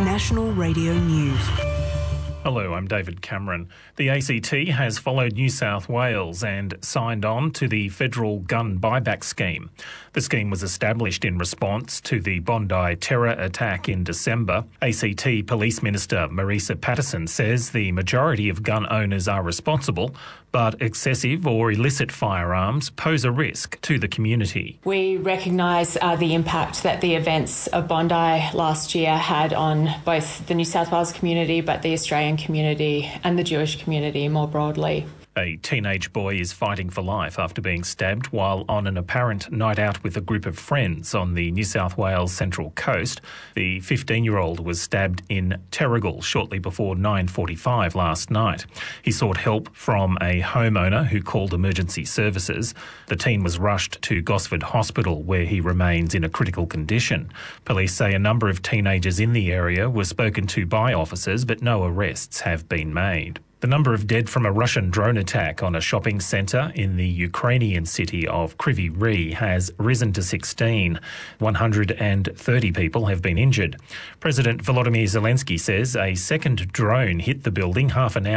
National Radio News. Hello, I'm David Cameron. The ACT has followed New South Wales and signed on to the federal gun buyback scheme. The scheme was established in response to the Bondi terror attack in December. ACT Police Minister Marisa Patterson says the majority of gun owners are responsible, but excessive or illicit firearms pose a risk to the community. We recognise the impact that the events of Bondi last year had on both the New South Wales community, but the Australian community and the Jewish community more broadly. A teenage boy is fighting for life after being stabbed while on an apparent night out with a group of friends on the New South Wales Central Coast. The 15-year-old was stabbed in Terrigal shortly before 9:45 last night. He sought help from a homeowner who called emergency services. The teen was rushed to Gosford Hospital, where he remains in a critical condition. Police say a number of teenagers in the area were spoken to by officers, but no arrests have been made. The number of dead from a Russian drone attack on a shopping centre in the Ukrainian city of Kryvyi Rih has risen to 16. 130 people have been injured. President Volodymyr Zelensky says a second drone hit the building half an hour